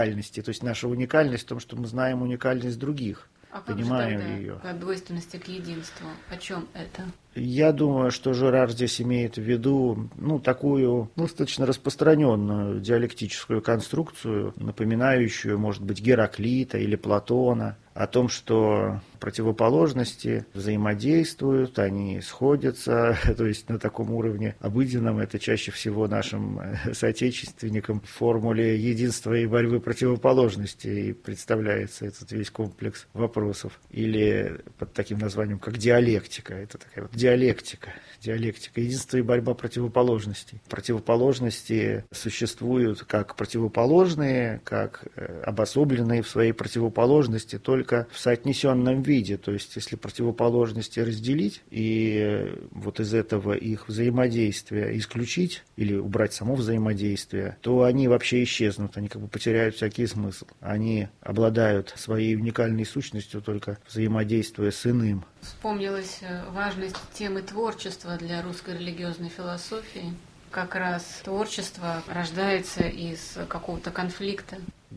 уникальности. То есть наша уникальность в том, что мы знаем уникальность других, А как понимаем же тогда ее. от двойственности к единству? О чем это? Я думаю, что Жерар здесь имеет в виду такую достаточно распространенную диалектическую конструкцию, напоминающую, может быть, Гераклита или Платона, о том, что противоположности взаимодействуют, они сходятся, то есть на таком уровне обыденном это чаще всего нашим соотечественникам в формуле единства и борьбы противоположностей представляется этот весь комплекс вопросов. Или под таким названием, как диалектика. Это такая вот диалектика, единство и борьба противоположностей. Противоположности существуют как противоположные, как обособленные в своей противоположности, только в соотнесенном виде. То есть, если противоположности разделить и вот из этого их взаимодействия исключить или убрать само взаимодействие, то они вообще исчезнут, они как бы потеряют всякий смысл. Они обладают своей уникальной сущностью, только взаимодействуя с иным. Вспомнилась важность темы творчества для русской религиозной философии. Как раз творчество рождается из какого-то конфликта.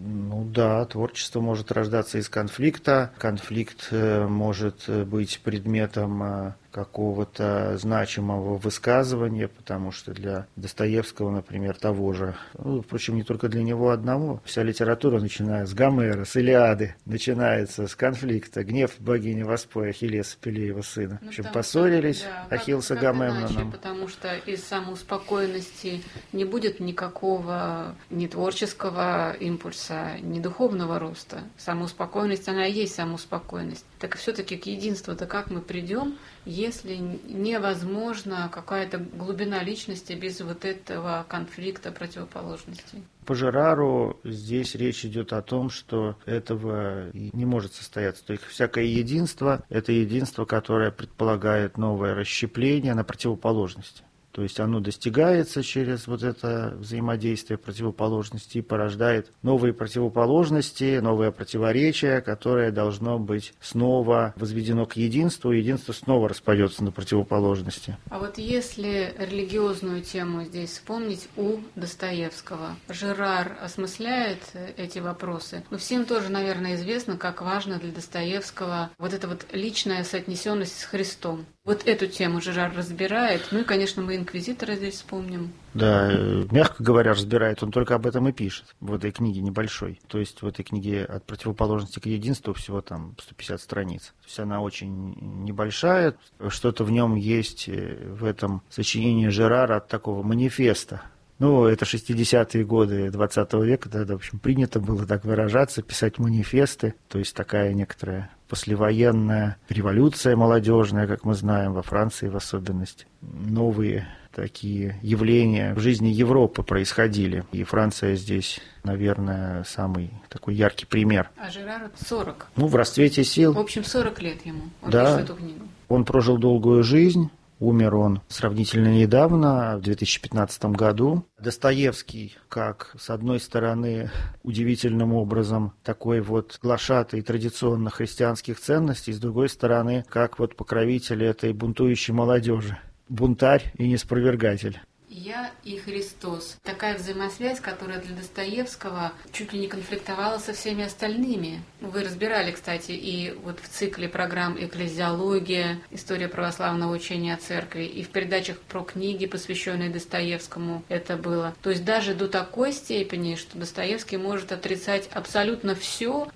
Да, творчество может рождаться из конфликта. Конфликт может быть предметом какого-то значимого высказывания, потому что для Достоевского, например, того же, впрочем, не только для него одного, вся литература, начиная с Гомера, с Илиады, начинается с конфликта. Гнев богини Воспоя, Ахиллеса, Пелеева сына. В общем, поссорились, Ахилл с Агамемноном. Потому что из самоуспокоенности не будет никакого ни творческого импульса, ни духовного роста. Самоуспокоенность, она и есть самоуспокоенность. Так все-таки к единству-то как мы придем, если невозможна какая-то глубина личности без вот этого конфликта противоположностей? По Жерару здесь речь идет о том, что этого и не может состояться. То есть всякое единство – это единство, которое предполагает новое расщепление на противоположности. То есть оно достигается через вот это взаимодействие противоположностей и порождает новые противоположности, новое противоречие, которое должно быть снова возведено к единству, и единство снова распадется на противоположности. А вот если религиозную тему здесь вспомнить у Достоевского, Жерар осмысляет эти вопросы. Но всем тоже, наверное, известно, как важно для Достоевского вот эта вот личная соотнесенность с Христом. Вот эту тему Жерар разбирает. Ну и, конечно, мы инквизитора здесь вспомним. Да, мягко говоря, разбирает. Он только об этом и пишет в этой книге небольшой. То есть в этой книге «От противоположности к единству» всего там 150 страниц. То есть она очень небольшая. Что-то в нем есть, в этом сочинении Жерара, от такого манифеста. Это 60-е годы 20 века, тогда, в общем, принято было так выражаться, писать манифесты, то есть такая некоторая послевоенная революция молодежная, как мы знаем, во Франции в особенности. Новые такие явления в жизни Европы происходили, и Франция здесь, наверное, самый такой яркий пример. А Жерару 40. В расцвете сил. В общем, 40 лет ему. Он да, пишет эту книгу. Он прожил долгую жизнь. Умер он сравнительно недавно, в 2015 году. Достоевский, как, с одной стороны, удивительным образом такой вот глашатай традиционных христианских ценностей, с другой стороны, как вот покровитель этой бунтующей молодежи. Бунтарь и неспровергатель. «Я и Христос». Такая взаимосвязь, которая для Достоевского чуть ли не конфликтовала со всеми остальными. Вы разбирали, кстати, и вот в цикле программ «Экклезиология», «История православного учения о церкви», и в передачах про книги, посвященные Достоевскому, это было. То есть даже до такой степени, что Достоевский может отрицать абсолютно все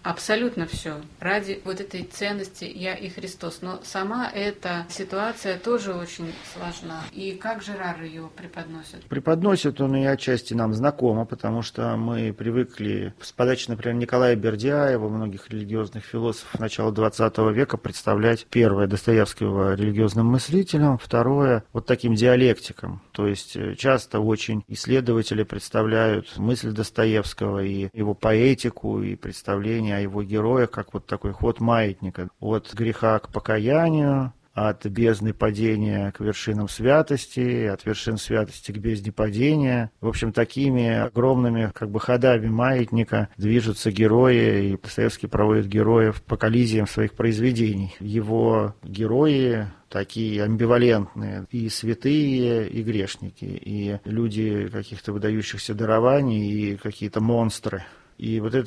ради вот этой ценности «Я и Христос». Но сама эта ситуация тоже очень сложна. И как Жерар ее преподносит? Преподносит он и отчасти нам знакомо, потому что мы привыкли с подачи, например, Николая Бердяева, многих религиозных философов начала XX века представлять, первое, Достоевского религиозным мыслителем, второе, вот таким диалектиком. То есть часто очень исследователи представляют мысль Достоевского и его поэтику, и представление о его героях, как вот такой ход маятника от греха к покаянию, от бездны падения к вершинам святости, от вершин святости к бездне падения. В общем, такими огромными ходами маятника движутся герои, и Достоевский проводит героев по коллизиям своих произведений. Его герои такие амбивалентные, и святые, и грешники, и люди каких-то выдающихся дарований, и какие-то монстры. И вот это